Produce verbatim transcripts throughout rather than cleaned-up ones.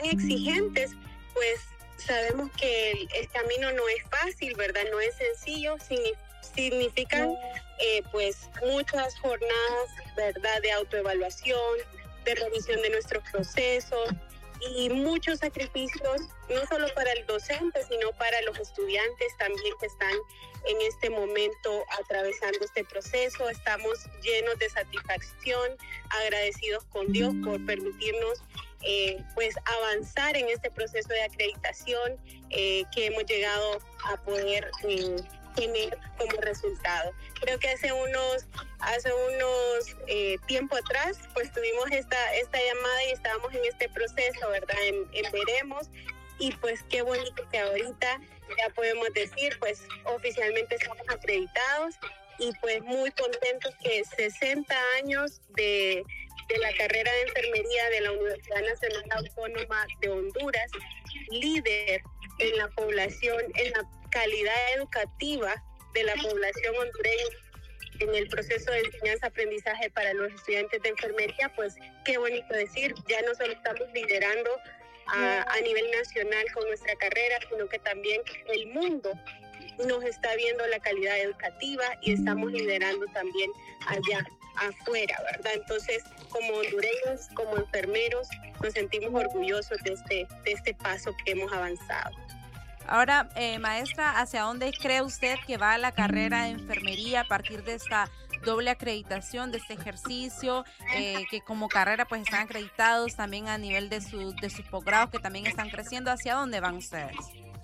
tan exigentes, pues sabemos que el, el camino no es fácil, ¿verdad? No es sencillo, significa significan eh, pues muchas jornadas, ¿verdad?, de autoevaluación, de revisión de nuestros procesos y muchos sacrificios, no solo para el docente, sino para los estudiantes también que están en este momento atravesando este proceso. Estamos llenos de satisfacción, agradecidos con Dios por permitirnos eh, pues avanzar en este proceso de acreditación eh, que hemos llegado a poder eh, tener como resultado. Creo que hace unos hace unos eh, tiempo atrás pues tuvimos esta esta llamada y estábamos en este proceso, ¿verdad? En, en veremos, y pues qué bonito que ahorita ya podemos decir pues oficialmente estamos acreditados, y pues muy contentos que sesenta años de de la carrera de enfermería de la Universidad Nacional Autónoma de Honduras, líder en la población, en la calidad educativa de la población hondureña en el proceso de enseñanza-aprendizaje para los estudiantes de enfermería, pues qué bonito decir, ya no solo estamos liderando a, a nivel nacional con nuestra carrera, sino que también el mundo nos está viendo la calidad educativa y estamos liderando también allá afuera, ¿verdad? Entonces, como hondureños, como enfermeros, nos sentimos orgullosos de este, de este paso que hemos avanzado. Ahora, eh, maestra, ¿hacia dónde cree usted que va la carrera de enfermería a partir de esta doble acreditación, de este ejercicio, eh, que como carrera pues están acreditados también a nivel de, su, de sus posgrados que también están creciendo? ¿Hacia dónde van ustedes?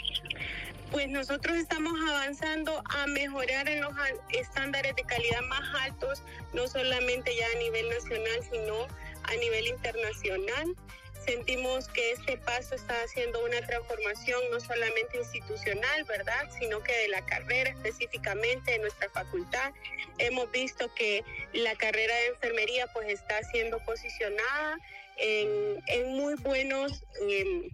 Pues nosotros estamos avanzando a mejorar en los estándares de calidad más altos, no solamente ya a nivel nacional, sino a nivel internacional. Sentimos que este paso está haciendo una transformación no solamente institucional, ¿verdad?, sino que de la carrera específicamente, de nuestra facultad. Hemos visto que la carrera de enfermería pues está siendo posicionada en, en muy buenos... Eh,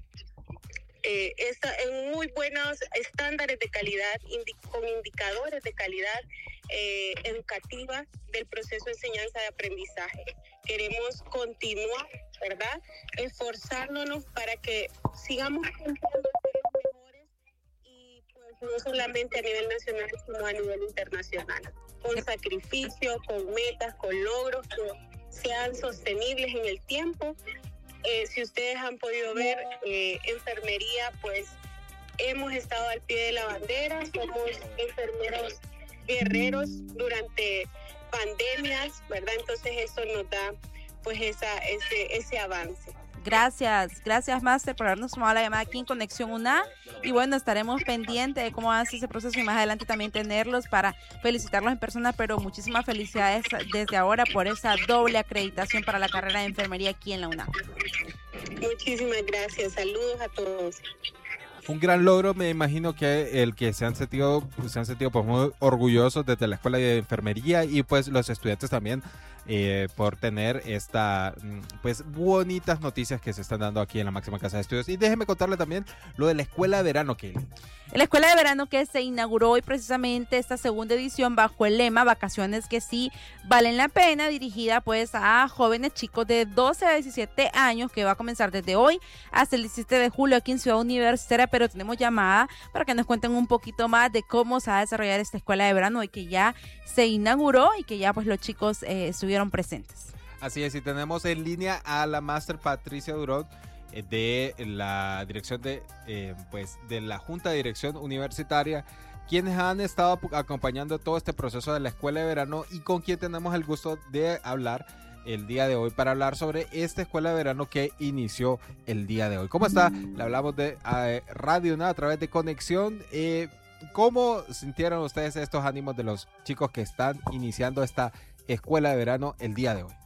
Eh, está en muy buenos estándares de calidad, indi- con indicadores de calidad eh, educativa del proceso de enseñanza de aprendizaje. Queremos continuar, ¿verdad?, esforzándonos para que sigamos cumpliendo mejores, y pues no solamente a nivel nacional, sino a nivel internacional, con sacrificio, con metas, con logros que sean sostenibles en el tiempo. Eh, si ustedes han podido ver, eh, enfermería, pues hemos estado al pie de la bandera, somos enfermeros guerreros durante pandemias, ¿verdad? Entonces eso nos da pues esa, ese, ese avance. Gracias, gracias Máster por habernos tomado la llamada aquí en Conexión UNA, y bueno, estaremos pendientes de cómo hace ese proceso y más adelante también tenerlos para felicitarlos en persona, pero muchísimas felicidades desde ahora por esa doble acreditación para la carrera de enfermería aquí en la UNA. Muchísimas gracias, saludos a todos. Un gran logro, me imagino que el que se han sentido, se han sentido pues muy orgullosos desde la Escuela de Enfermería, y pues los estudiantes también eh, por tener esta pues bonitas noticias que se están dando aquí en la máxima casa de estudios. Y déjeme contarle también lo de la Escuela de Verano, Kelly. La Escuela de Verano que se inauguró hoy precisamente esta segunda edición bajo el lema Vacaciones que sí valen la pena, dirigida pues a jóvenes chicos de doce a diecisiete años, que va a comenzar desde hoy hasta el diecisiete de julio aquí en Ciudad Universitaria, pero tenemos llamada para que nos cuenten un poquito más de cómo se va a desarrollar esta Escuela de Verano y que ya se inauguró y que ya pues los chicos eh, estuvieron presentes. Así es, y tenemos en línea a la máster Patricia Durón, de la dirección de eh, pues de la Junta de Dirección Universitaria, quienes han estado acompañando todo este proceso de la Escuela de Verano, y con quien tenemos el gusto de hablar el día de hoy para hablar sobre esta Escuela de Verano que inició el día de hoy. ¿Cómo está? Le hablamos de eh, Radio UNA a través de Conexión. Eh, ¿Cómo sintieron ustedes estos ánimos de los chicos que están iniciando esta Escuela de Verano el día de hoy?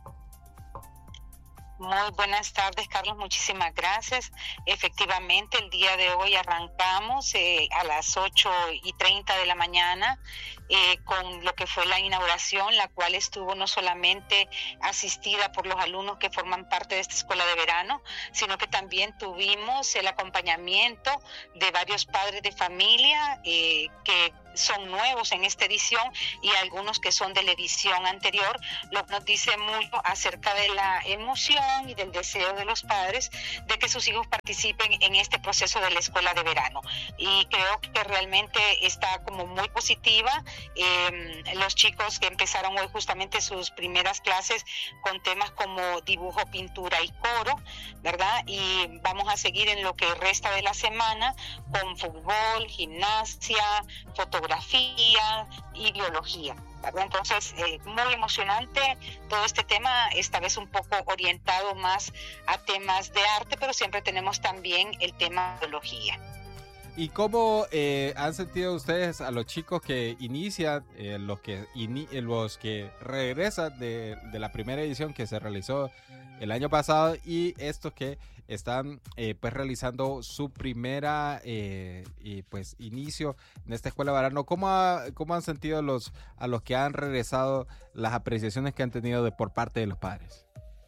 Muy buenas tardes, Carlos, muchísimas gracias. Efectivamente, el día de hoy arrancamos eh, a las ocho y treinta de la mañana eh, con lo que fue la inauguración, la cual estuvo no solamente asistida por los alumnos que forman parte de esta escuela de verano, sino que también tuvimos el acompañamiento de varios padres de familia eh, que son nuevos en esta edición y algunos que son de la edición anterior, lo que nos dice mucho acerca de la emoción y del deseo de los padres de que sus hijos participen en este proceso de la escuela de verano. Y creo que realmente está como muy positiva. Eh, los chicos que empezaron hoy justamente sus primeras clases con temas como dibujo, pintura y coro, ¿verdad? Y vamos a seguir en lo que resta de la semana con fútbol, gimnasia, fotografía y biología, ¿verdad? Entonces, eh, muy emocionante todo este tema, esta vez un poco orientado más a temas de arte, pero siempre tenemos también el tema de biología. ¿Y cómo eh, han sentido ustedes a los chicos que inician, eh, los, que ini los que regresan de, de la primera edición que se realizó el año pasado y estos que están eh, pues realizando su primera eh, y, pues inicio en esta escuela de verano? ¿Cómo, ha, cómo han sentido los, a los que han regresado las apreciaciones que han tenido de, por parte de los padres?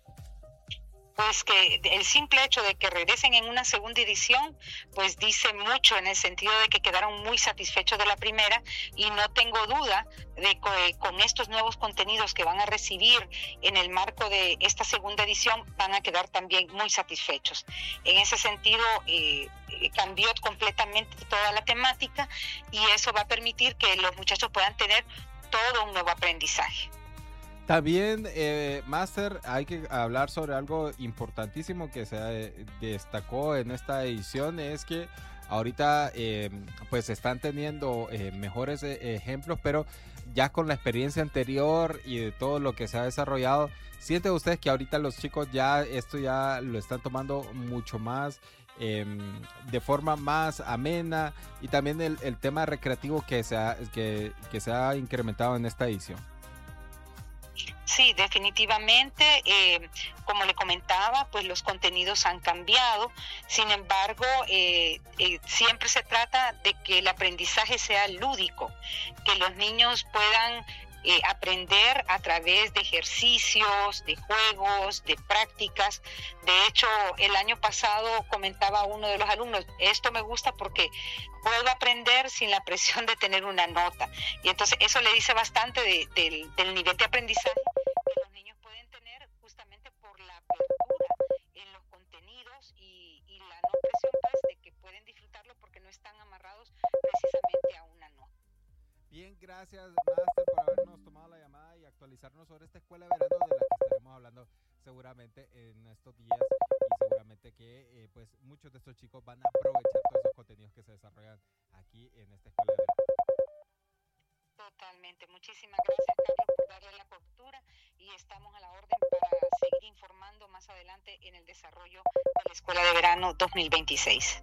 Pues que el simple hecho de que regresen en una segunda edición, pues dice mucho en el sentido de que quedaron muy satisfechos de la primera, y no tengo duda de que con estos nuevos contenidos que van a recibir en el marco de esta segunda edición van a quedar también muy satisfechos. En ese sentido, eh, cambió completamente toda la temática y eso va a permitir que los muchachos puedan tener todo un nuevo aprendizaje. También, eh, Master, hay que hablar sobre algo importantísimo que se eh, destacó en esta edición, es que ahorita eh, pues están teniendo eh, mejores eh, ejemplos, pero ya con la experiencia anterior y de todo lo que se ha desarrollado, ¿sienten ustedes que ahorita los chicos ya esto ya lo están tomando mucho más eh, de forma más amena, y también el, el tema recreativo que se ha, que, que se ha incrementado en esta edición? Sí, definitivamente, eh, como le comentaba, pues los contenidos han cambiado. Sin embargo, eh, eh, siempre se trata de que el aprendizaje sea lúdico, que los niños puedan eh, aprender a través de ejercicios, de juegos, de prácticas. De hecho, el año pasado comentaba uno de los alumnos, esto me gusta porque puedo aprender sin la presión de tener una nota. Y entonces eso le dice bastante de, de, del nivel de aprendizaje que los niños pueden tener justamente por la apertura en los contenidos y, y la no presión, pues, de que pueden disfrutarlo porque no están amarrados precisamente a una nota. Bien, gracias, Master, por habernos tomado la llamada y actualizarnos sobre esta escuela de verano de la que estaremos hablando seguramente en estos días, y seguramente que eh, pues muchos de estos chicos van a aprovechar todos esos contenidos que se desarrollan aquí en esta escuela de verano. Totalmente. Muchísimas gracias, Carlos, por darle la cobertura, y estamos a la orden para seguir informando más adelante en el desarrollo de la Escuela de Verano dos mil veintiséis.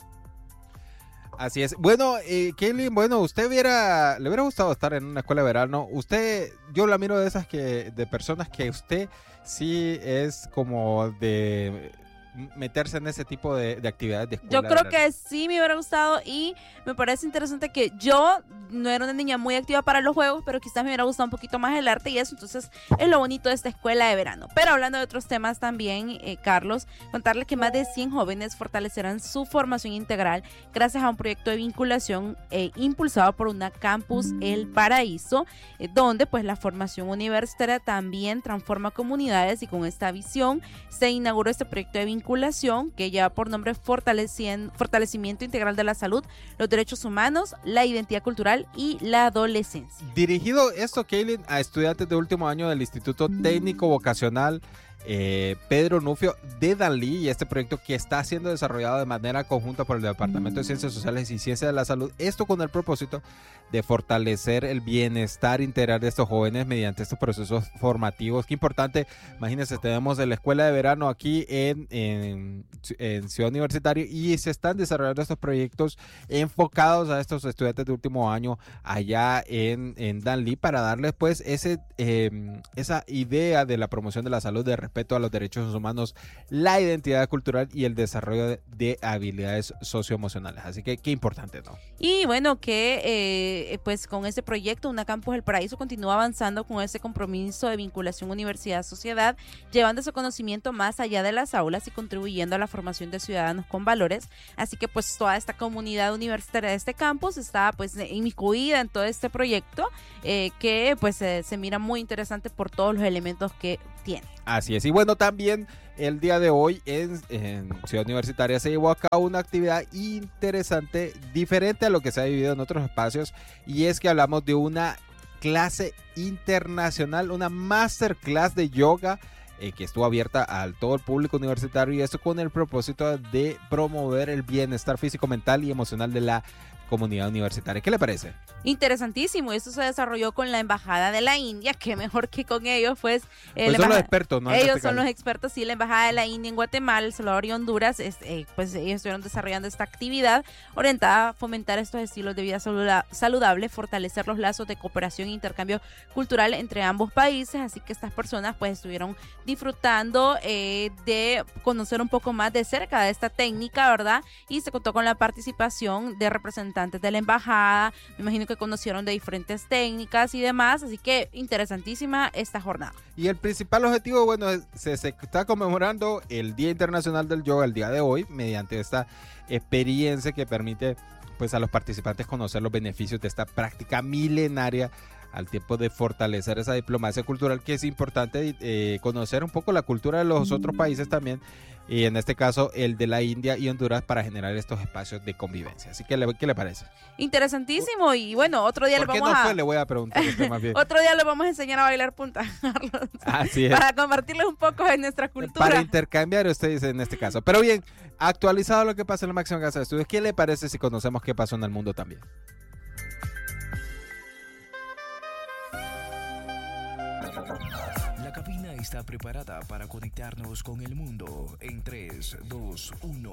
Así es. Bueno, eh, Kaylin, bueno, usted hubiera, le hubiera gustado estar en una escuela de verano. Usted, yo la miro de esas que, de personas que usted sí es como de meterse en ese tipo de, de actividades de escuela. Yo creo que sí me hubiera gustado, y me parece interesante que yo no era una niña muy activa para los juegos, pero quizás me hubiera gustado un poquito más el arte y eso, entonces es lo bonito de esta escuela de verano. Pero hablando de otros temas también, eh, Carlos, contarle que más de cien jóvenes fortalecerán su formación integral gracias a un proyecto de vinculación eh, impulsado por una campus El Paraíso, eh, donde pues la formación universitaria también transforma comunidades, y con esta visión se inauguró este proyecto de vinculación que lleva por nombre Fortalecimiento Integral de la Salud, los Derechos Humanos, la Identidad Cultural y la Adolescencia. Dirigido esto, Kaylin, a estudiantes de último año del Instituto Técnico Vocacional eh, Pedro Nufio de Danlí, y este proyecto que está siendo desarrollado de manera conjunta por el Departamento de Ciencias Sociales y Ciencias de la Salud, esto con el propósito de fortalecer el bienestar integral de estos jóvenes mediante estos procesos formativos. Qué importante, imagínense, tenemos la escuela de verano aquí en, en, en Ciudad Universitaria, y se están desarrollando estos proyectos enfocados a estos estudiantes de último año allá en, en Danlí, para darles pues ese, eh, esa idea de la promoción de la salud, de respeto a los derechos humanos, la identidad cultural y el desarrollo de, de habilidades socioemocionales. Así que qué importante, ¿no? Y bueno, que eh, pues con ese proyecto, Una Campus El Paraíso continúa avanzando con ese compromiso de vinculación universidad-sociedad, llevando ese conocimiento más allá de las aulas y contribuyendo a la formación de ciudadanos con valores. Así que pues toda esta comunidad universitaria de este campus está pues inmiscuida en todo este proyecto eh, que pues eh, se mira muy interesante por todos los elementos que tiene. Así es. Y bueno, también el día de hoy en, en Ciudad Universitaria se llevó a cabo una actividad interesante, diferente a lo que se ha vivido en otros espacios, y es que hablamos de una clase internacional, una masterclass de yoga eh, que estuvo abierta a todo el público universitario, y esto con el propósito de promover el bienestar físico, mental y emocional de la comunidad universitaria. ¿Qué le parece? Interesantísimo. Esto se desarrolló con la Embajada de la India, que mejor que con ellos, pues... Eh, pues son los expertos, ¿no? Ellos son los expertos, sí, la Embajada de la India en Guatemala, El Salvador y Honduras, es, eh, pues ellos estuvieron desarrollando esta actividad orientada a fomentar estos estilos de vida saluda saludable, fortalecer los lazos de cooperación e intercambio cultural entre ambos países, así que estas personas pues estuvieron disfrutando eh, de conocer un poco más de cerca de esta técnica, ¿verdad? Y se contó con la participación de representantes de la embajada, me imagino que conocieron de diferentes técnicas y demás, así que interesantísima esta jornada. Y el principal objetivo, bueno, se, se está conmemorando el Día Internacional del Yoga el día de hoy, mediante esta experiencia que permite pues a los participantes conocer los beneficios de esta práctica milenaria, al tiempo de fortalecer esa diplomacia cultural, que es importante eh, conocer un poco la cultura de los otros países también, y en este caso el de la India y Honduras, para generar estos espacios de convivencia. Así que, ¿qué le parece? Interesantísimo. Y bueno, otro día le vamos no a... fue? Le voy a preguntar usted más bien. Otro día le vamos a enseñar a bailar punta, Carlos. Así es. Para compartirles un poco de nuestra cultura. Para intercambiar, usted dice en este caso. Pero bien, actualizado lo que pasa en la máxima casa de estudios, ¿qué le parece si conocemos qué pasó en el mundo también? La cabina está preparada para conectarnos con el mundo en tres, dos, uno.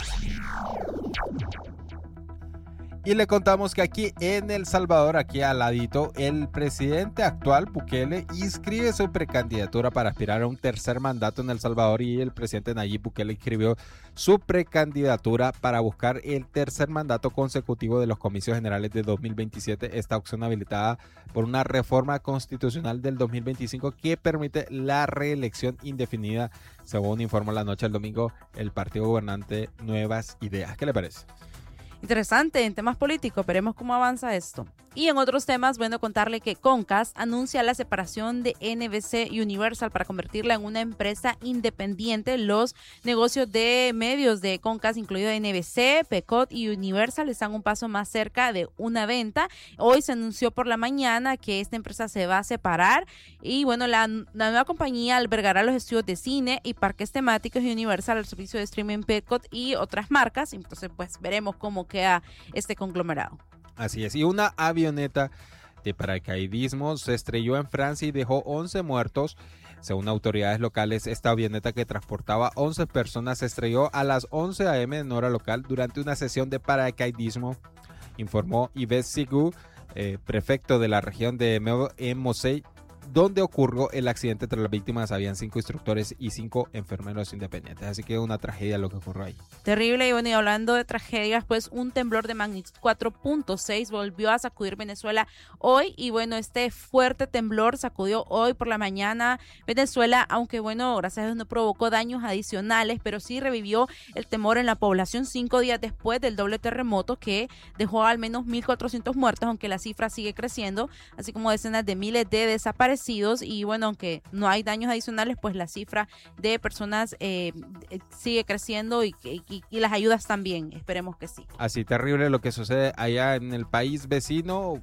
Y le contamos que aquí en El Salvador, aquí al ladito, el presidente actual, Bukele, inscribe su precandidatura para aspirar a un tercer mandato en El Salvador, y el presidente Nayib Bukele inscribió su precandidatura para buscar el tercer mandato consecutivo de los comicios generales de dos mil veintisiete, esta opción habilitada por una reforma constitucional del dos mil veinticinco que permite la reelección indefinida, según informó la noche del domingo el partido gobernante Nuevas Ideas. ¿Qué le parece? Interesante en temas políticos, veremos cómo avanza esto. Y en otros temas, bueno, contarle que Comcast anuncia la separación de N B C y Universal para convertirla en una empresa independiente. Los negocios de medios de Comcast, incluido N B C, P C O T y Universal, están un paso más cerca de una venta. Hoy se anunció por la mañana que esta empresa se va a separar, y bueno, la, la nueva compañía albergará los estudios de cine y parques temáticos de Universal, el servicio de streaming P C O T y otras marcas. Entonces, pues veremos cómo queda este conglomerado. Así es, y una avioneta de paracaidismo se estrelló en Francia y dejó once muertos. Según autoridades locales, esta avioneta, que transportaba once personas, se estrelló a las once a eme en hora local durante una sesión de paracaidismo, informó Yves Sigou, eh, prefecto de la región de Meaux-en-Moselle, donde ocurrió el accidente. Entre las víctimas habían cinco instructores y cinco enfermeros independientes. Así que una tragedia lo que ocurrió ahí. Terrible. Y bueno, y hablando de tragedias, pues un temblor de magnitud cuatro punto seis volvió a sacudir Venezuela hoy. Y bueno, este fuerte temblor sacudió hoy por la mañana Venezuela, aunque bueno, gracias a Dios no provocó daños adicionales, pero sí revivió el temor en la población cinco días después del doble terremoto que dejó al menos mil cuatrocientos muertos, aunque la cifra sigue creciendo, así como decenas de miles de desaparecidos. Y bueno, aunque no hay daños adicionales, pues la cifra de personas eh, sigue creciendo, y, y, y las ayudas también, esperemos que sí. Así terrible lo que sucede allá en el país vecino,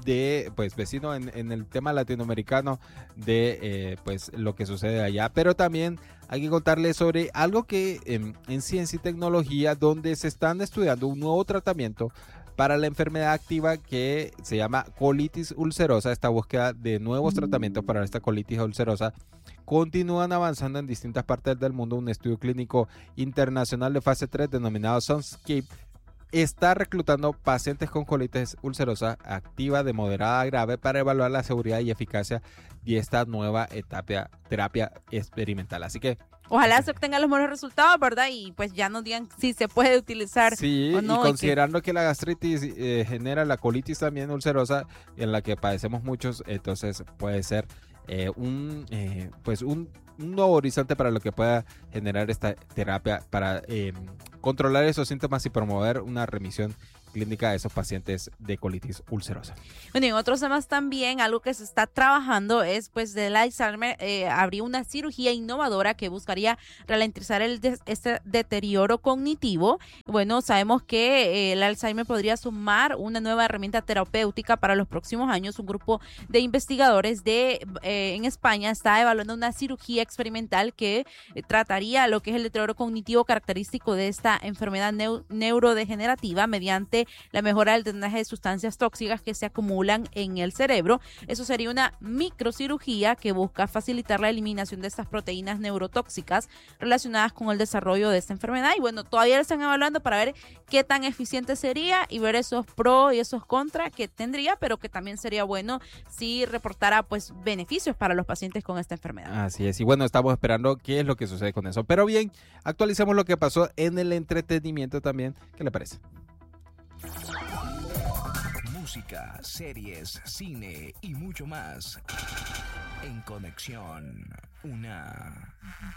de pues vecino en, en el tema latinoamericano, de eh, pues lo que sucede allá. Pero también hay que contarles sobre algo que en, en ciencia y tecnología, donde se están estudiando un nuevo tratamiento para la enfermedad activa que se llama colitis ulcerosa. Esta búsqueda de nuevos tratamientos para esta colitis ulcerosa continúan avanzando en distintas partes del mundo. Un estudio clínico internacional de fase tres denominado Sunscape está reclutando pacientes con colitis ulcerosa activa de moderada a grave para evaluar la seguridad y eficacia de esta nueva etapa, terapia experimental. Así que ojalá se obtengan los buenos resultados, ¿verdad? Y pues ya nos digan si se puede utilizar sí, o no. Y considerando que... que la gastritis eh, genera la colitis también ulcerosa, en la que padecemos muchos, entonces puede ser eh, un, eh, pues un, un nuevo horizonte para lo que pueda generar esta terapia para eh, controlar esos síntomas y promover una remisión clínica de esos pacientes de colitis ulcerosa. Bueno, y en otros temas también, algo que se está trabajando es, pues, del Alzheimer, eh, abrió una cirugía innovadora que buscaría ralentizar el de, este deterioro cognitivo. Bueno, sabemos que eh, el Alzheimer podría sumar una nueva herramienta terapéutica para los próximos años. Un grupo de investigadores de eh, en España está evaluando una cirugía experimental que eh, trataría lo que es el deterioro cognitivo característico de esta enfermedad neu neurodegenerativa mediante la mejora del drenaje de sustancias tóxicas que se acumulan en el cerebro. Eso sería una microcirugía que busca facilitar la eliminación de estas proteínas neurotóxicas relacionadas con el desarrollo de esta enfermedad. Y bueno, todavía lo están evaluando para ver qué tan eficiente sería y ver esos pros y esos contras que tendría, pero que también sería bueno si reportara pues beneficios para los pacientes con esta enfermedad. Así es, y bueno, estamos esperando qué es lo que sucede con eso. Pero bien, actualicemos lo que pasó en el entretenimiento también. ¿Qué le parece? Música, series, cine y mucho más. En Conexión Una.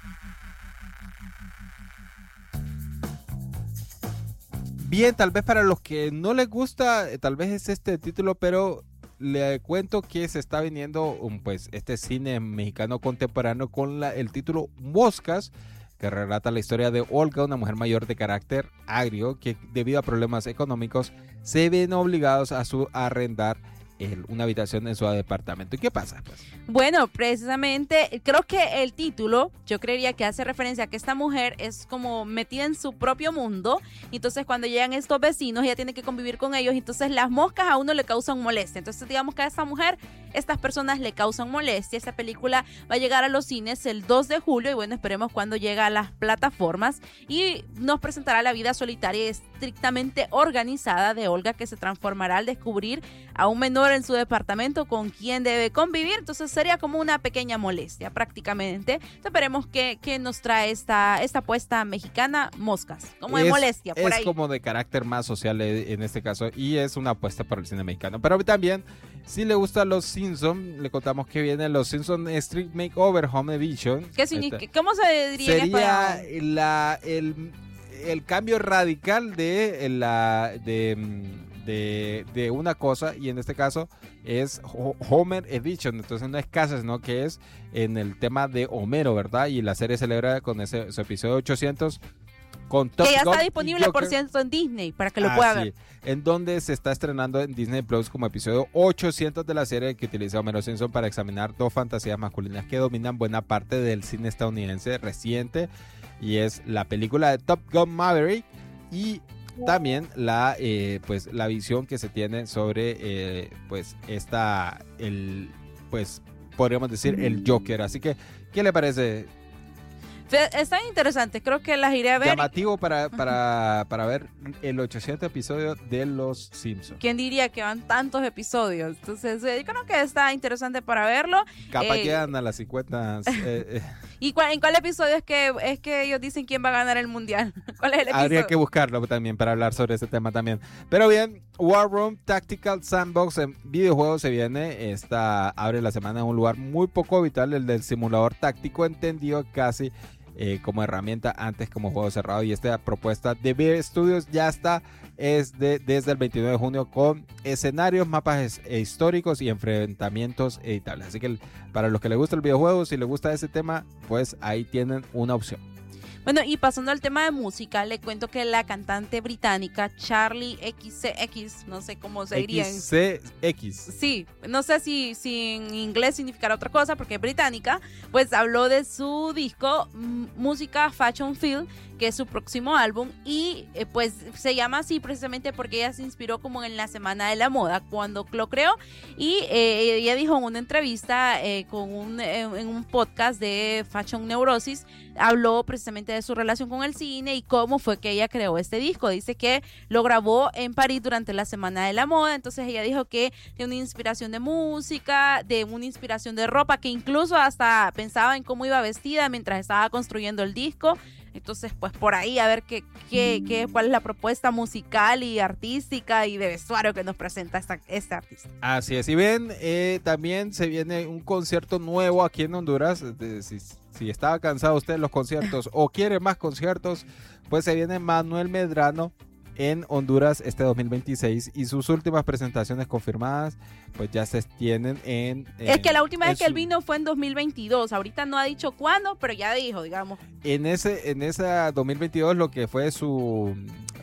Bien, tal vez para los que no les gusta, tal vez es este título, pero le cuento que se está viniendo um, pues este cine mexicano contemporáneo con la, el título Moscas, que relata la historia de Olga, una mujer mayor de carácter agrio que debido a problemas económicos se ven obligados a, su, a arrendar el, una habitación en su departamento. ¿Y qué pasa? Pues? Bueno, precisamente creo que el título, yo creería que hace referencia a que esta mujer es como metida en su propio mundo, entonces cuando llegan estos vecinos ella tiene que convivir con ellos, entonces las moscas a uno le causan molestia, entonces digamos que a esta mujer estas personas le causan molestia. Esta película va a llegar a los cines el dos de julio y bueno, esperemos cuando llega a las plataformas y nos presentará la vida solitaria y estrictamente organizada de Olga, que se transformará al descubrir a un menor en su departamento con quien debe convivir. Entonces sería como una pequeña molestia prácticamente. Entonces, esperemos que, que nos trae esta, esta apuesta mexicana, Moscas, como de es, molestia por es ahí. como de carácter más social en este caso y es una apuesta para el cine mexicano. Pero también, si le gustan los Simpsons, le contamos que viene los Simpsons Street Makeover Home Edition. ¿Qué significa? ¿Cómo se diría Sería en español? la, el, el cambio radical de la de, de, de una cosa, y en este caso es Homer Edition. Entonces no es casa, sino que es en el tema de Homero, ¿verdad? Y la serie celebra con ese su episodio ochocientos con Top que ya Gun está disponible, por cierto, en Disney para que lo ah, pueda sí. ver. En donde se está estrenando en Disney Plus como episodio ochocientos de la serie que utiliza Homero Simpson para examinar dos fantasías masculinas que dominan buena parte del cine estadounidense reciente, y es la película de Top Gun Maverick y también la eh, pues la visión que se tiene sobre eh, pues esta el pues podríamos decir el Joker. Así que, ¿qué le parece? Están interesantes, creo que las iré a ver. Llamativo para, para, para ver el ochocientos episodio de Los Simpsons. ¿Quién diría que van tantos episodios? Entonces, eh, yo creo que está interesante para verlo. Capaz eh, llegan a las cincuenta. Eh, eh. ¿Y cuál, en cuál episodio es que, es que ellos dicen quién va a ganar el mundial? ¿Cuál es el episodio? Habría que buscarlo también para hablar sobre ese tema también. Pero bien, War Room Tactical Sandbox en videojuegos se viene. Esta abre la semana en un lugar muy poco habitual, el del simulador táctico, entendido casi Eh, como herramienta, antes como juego cerrado, y esta propuesta de Beer Studios ya está es de, desde el veintinueve de junio con escenarios, mapas e históricos y enfrentamientos editables. Así que para los que les gusta el videojuego, si les gusta ese tema, pues ahí tienen una opción. Bueno, y pasando al tema de música, le cuento que la cantante británica Charlie X C X, no sé cómo se diría. X C X. Sí, no sé si, si en inglés significará otra cosa porque es británica, pues habló de su disco Música Fashion Film, que que es su próximo álbum, y eh, pues se llama así precisamente porque ella se inspiró como en la Semana de la Moda cuando lo creó, y eh, ella dijo en una entrevista eh, con un, eh, en un podcast de Fashion Neurosis, habló precisamente de su relación con el cine y cómo fue que ella creó este disco. Dice que lo grabó en París durante la Semana de la Moda, entonces ella dijo que de una inspiración de música, de una inspiración de ropa, que incluso hasta pensaba en cómo iba vestida mientras estaba construyendo el disco. Entonces, pues por ahí a ver qué, qué, qué, cuál es la propuesta musical y artística y de vestuario que nos presenta esta, este artista. Así es, y ven, eh, también se viene un concierto nuevo aquí en Honduras. De, si, si estaba cansado usted de los conciertos o quiere más conciertos, pues se viene Manuel Medrano en Honduras este dos mil veintiséis, y sus últimas presentaciones confirmadas pues ya se tienen en, en es que la última vez su, que él vino fue en dos mil veintidós, ahorita no ha dicho cuándo, pero ya dijo, digamos. En ese en esa dos mil veintidós lo que fue su